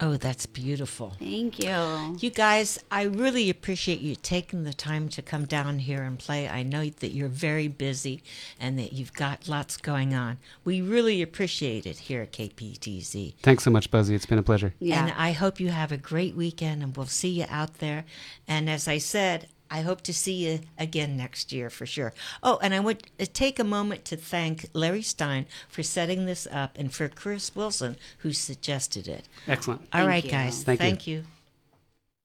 Oh, that's beautiful. Thank you. You guys, I really appreciate you taking the time to come down here and play. I know that you're very busy and that you've got lots going on. We really appreciate it here at KPTZ. Thanks so much, Buzzy. It's been a pleasure. Yeah. And I hope you have a great weekend and we'll see you out there. And as I said, I hope to see you again next year for sure. Oh, and I would take a moment to thank Larry Stein for setting this up and for Chris Wilson who suggested it. Excellent. All right, you. guys. Thank you. Thank you.